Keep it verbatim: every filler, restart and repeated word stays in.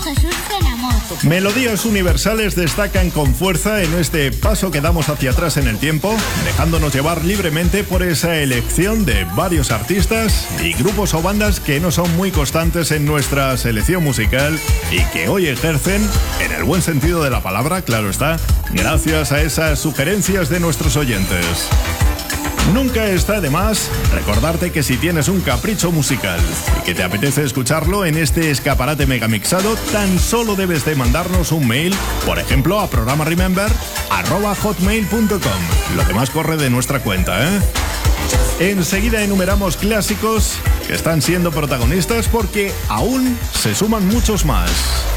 Jesús Fenamor. Melodías universales destacan con fuerza en este paso que damos hacia atrás en el tiempo, dejándonos llevar libremente por esa elección de varios artistas y grupos o bandas que no son muy constantes en nuestra selección musical y que hoy ejercen, en el buen sentido de la palabra, claro está, gracias a esas sugerencias de nuestros oyentes. Nunca está de más recordarte que si tienes un capricho musical y que te apetece escucharlo en este escaparate megamixado, tan solo debes de mandarnos un mail, por ejemplo, a programa remember arroba hotmail punto com. Lo demás corre de nuestra cuenta, ¿eh? Enseguida enumeramos clásicos que están siendo protagonistas porque aún se suman muchos más.